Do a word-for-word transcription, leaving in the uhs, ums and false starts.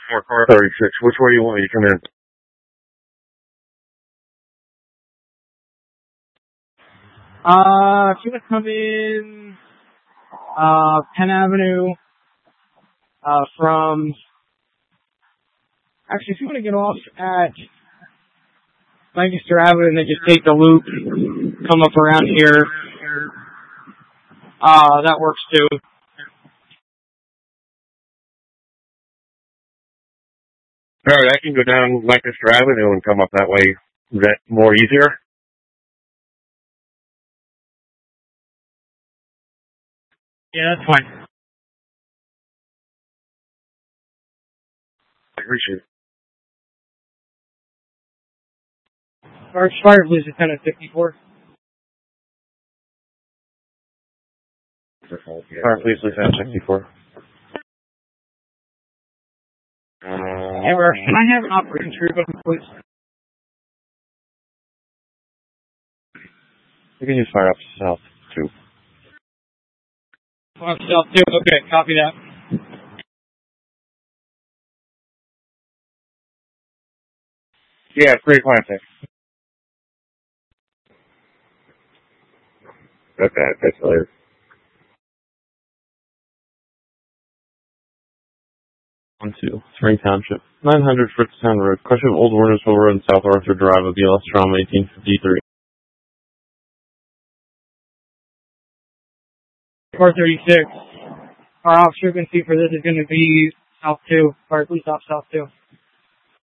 for car thirty-six. Which way do you want me to come in? Uh, if you would come in, uh, Penn Avenue, uh, from, actually, if you want to get off at Lancaster Avenue and then just take the loop, come up around here, uh, that works too. Alright, I can go down Lancaster Avenue and come up that way. Is that more easier? Yeah, that's fine. I appreciate it. Our fire police is ten at fifty-four. Fire police Lieutenant sixty-four. Ever, can I have an operating tree button, please? You can use fire up south, too. Off south too. Okay, copy that. Yeah, Great Atlantic. Okay, that's later. One two, Spring Township, nine hundred Fritztown Road, question of Old Wernersville Road and South Arthur Drive of B L S Trauma eighteen fifty-three. Car thirty-six. Our occupancy for this is going to be south two. Fire police off south two.